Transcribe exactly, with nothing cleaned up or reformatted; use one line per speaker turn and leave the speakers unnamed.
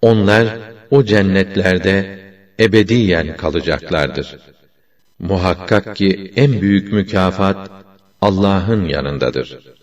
Onlar o cennetlerde ebediyen kalacaklardır. Muhakkak ki en büyük mükafat Allah'ın yanındadır.